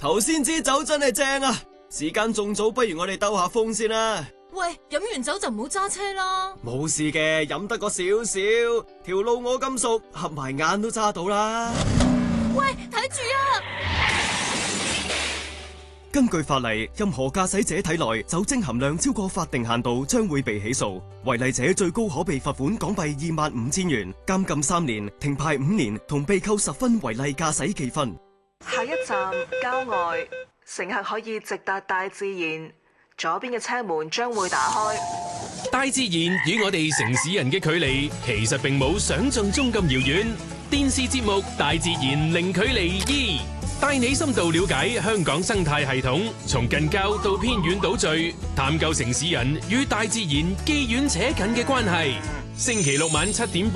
頭先支酒真係正啊！時間仲早，不如我哋兜下風先啦。 喂，飲完酒就唔好揸車啦。 冇事嘅，飲得個少少，條路我咁熟，合埋眼都揸到啦。 喂，睇住啊！ 根據法例，任何駕駛者體內酒精含量超過法定限度，將會被起訴。違例者最高可被罰款港幣25000元、監禁3年、停牌5年，同被扣10分違例駕駛記分。 下一站郊外，乘客可以直達大自然。左邊嘅車門將會打開。 大自然與我哋城市人嘅距離，其實並冇想象中咁遙遠。電視節目《大自然零距離2》，帶你深度了解香港生態系統，從近郊到偏遠島嶼，探究城市人與大自然既遠且近嘅關係。星期六晚7點半。